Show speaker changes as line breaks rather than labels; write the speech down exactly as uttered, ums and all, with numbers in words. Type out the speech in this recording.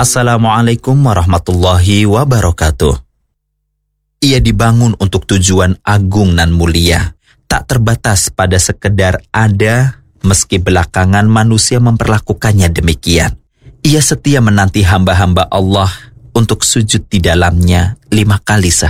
Assalamualaikum warahmatullahi wabarakatuh. Ia dibangun untuk tujuan agung nan mulia, tak terbatas pada sekedar ada, meski belakangan manusia memperlakukannya demikian. Ia setia menanti hamba-hamba Allah untuk sujud di dalamnya lima kali sehari.